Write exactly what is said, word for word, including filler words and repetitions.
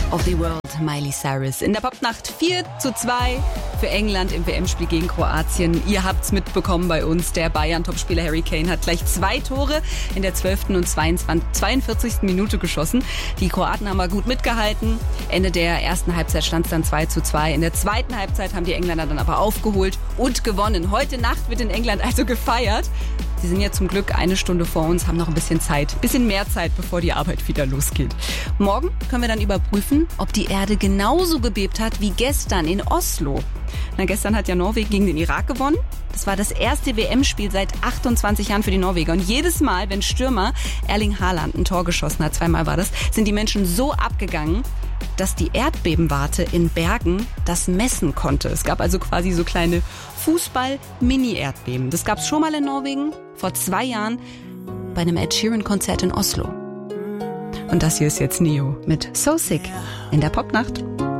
of the World, Miley Cyrus. In der Popnacht vier zu zwei für England im W M-Spiel gegen Kroatien. Ihr habt's mitbekommen bei uns. Der Bayern-Topspieler Harry Kane hat gleich zwei Tore in der zwölften und zweiundvierzigsten Minute geschossen. Die Kroaten haben aber gut mitgehalten. Ende der ersten Halbzeit stand es dann zwei zu zwei. In der zweiten Halbzeit haben die Engländer dann aber aufgeholt und gewonnen. Heute Nacht wird in England also gefeiert. Sie sind ja zum Glück eine Stunde vor uns, haben noch ein bisschen Zeit, ein bisschen mehr Zeit, bevor die Arbeit wieder losgeht. Morgen können wir dann überprüfen, ob die Erde genauso gebebt hat wie gestern in Oslo. Na, gestern hat ja Norwegen gegen den Irak gewonnen. Das war das erste W M-Spiel seit achtundzwanzig Jahren für die Norweger. Und jedes Mal, wenn Stürmer Erling Haaland ein Tor geschossen hat, zweimal war das, sind die Menschen so abgegangen, dass die Erdbebenwarte in Bergen das messen konnte. Es gab also quasi so kleine Fußball-Mini-Erdbeben. Das gab es schon mal in Norwegen, vor zwei Jahren bei einem Ed Sheeran-Konzert in Oslo. Und das hier ist jetzt Neo mit So Sick in der Popnacht.